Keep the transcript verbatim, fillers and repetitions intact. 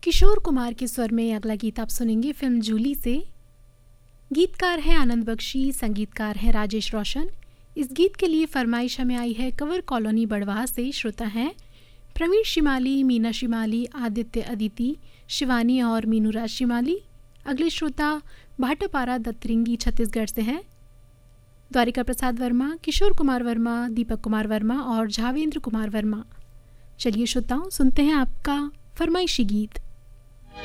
किशोर कुमार के स्वर में अगला गीत आप सुनेंगे फिल्म जूली से। गीतकार हैं आनंद बख्शी, संगीतकार हैं राजेश रोशन। इस गीत के लिए फरमाइश हमें आई है कंवर कॉलोनी बड़वाह से। श्रोता हैं प्रवीण शिमाली, मीना शिमाली, आदित्य अदिति, शिवानी और मीनू राज शिमाली। अगले श्रोता भाटापारा दत्तरिंगी छत्तीसगढ़ से हैं। द्वारिका प्रसाद वर्मा, किशोर कुमार वर्मा, दीपक कुमार वर्मा और झावेंद्र कुमार वर्मा। चलिए श्रोताओं, सुनते हैं आपका फरमाइशी गीत।